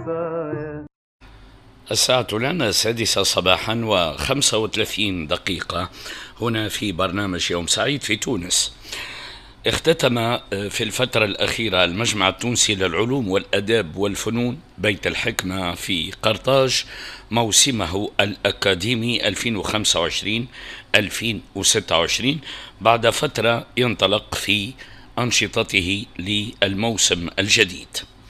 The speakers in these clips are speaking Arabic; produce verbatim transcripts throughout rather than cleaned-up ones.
الساعة لنا السادسة صباحا وخمسة وثلاثين دقيقة هنا في برنامج يوم سعيد في تونس. اختتم في الفترة الأخيرة المجمع التونسي للعلوم والأداب والفنون بيت الحكمة في قرطاج موسمه الأكاديمي ألفين وخمسة وعشرين ألفين وستة وعشرين بعد فترة ينطلق في أنشطته للموسم الجديد.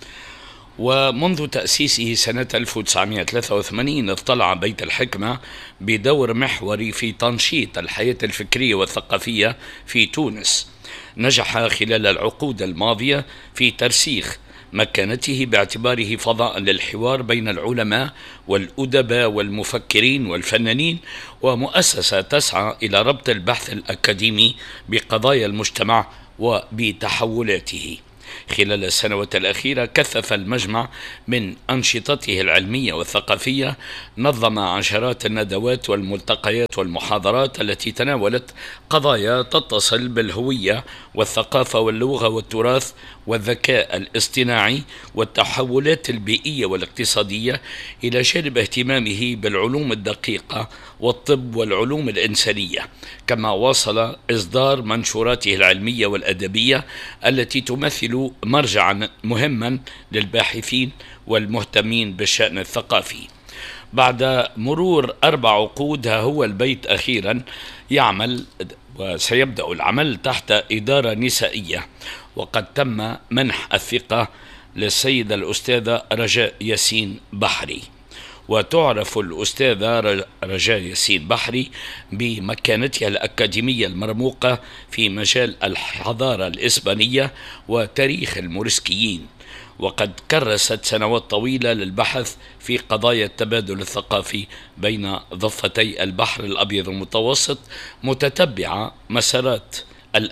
ومنذ تأسيسه سنة ألف وتسعمائة وثلاثة وثمانين اطلع بيت الحكمة بدور محوري في تنشيط الحياة الفكرية والثقافية في تونس. نجح خلال العقود الماضية في ترسيخ مكانته باعتباره فضاء للحوار بين العلماء والأدباء والمفكرين والفنانين، ومؤسسة تسعى إلى ربط البحث الأكاديمي بقضايا المجتمع وبتحولاته. خلال السنوات الأخيرة كثف المجمع من أنشطته العلمية والثقافية، نظم عشرات الندوات والملتقيات والمحاضرات التي تناولت قضايا تتصل بالهوية والثقافة واللغة والتراث والذكاء الاصطناعي والتحولات البيئية والاقتصادية، إلى جانب اهتمامه بالعلوم الدقيقة والطب والعلوم الإنسانية. كما واصل إصدار منشوراته العلمية والأدبية التي تمثل مرجعا مهما للباحثين والمهتمين بالشأن الثقافي. بعد مرور أربع عقود هو البيت أخيرا يعمل وسيبدأ العمل تحت إدارة نسائية، وقد تم منح الثقة للسيدة الأستاذة رجاء ياسين بحري. وتعرف الأستاذة رجاء ياسين بحري بمكانتها الأكاديمية المرموقة في مجال الحضارة الإسبانية وتاريخ الموريسكيين، وقد كرست سنوات طويلة للبحث في قضايا التبادل الثقافي بين ضفتي البحر الأبيض المتوسط، متتبعة مسارات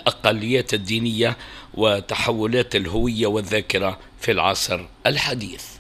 الأقليات الدينية وتحولات الهوية والذاكرة في العصر الحديث.